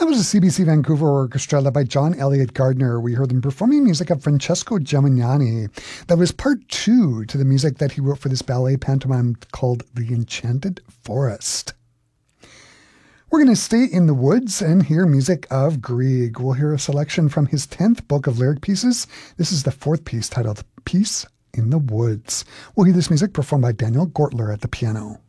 was the CBC Vancouver Orchestra led by John Elliott Gardner. We heard them performing music of Francesco Gemignani. That was part 2 to the music that he wrote for this ballet pantomime called The Enchanted Forest. We're going to stay in the woods and hear music of Grieg. We'll hear a selection from his 10th book of lyric pieces. This is the 4th piece titled Peace in the Woods. We'll hear this music performed by Daniel Gortler at the piano.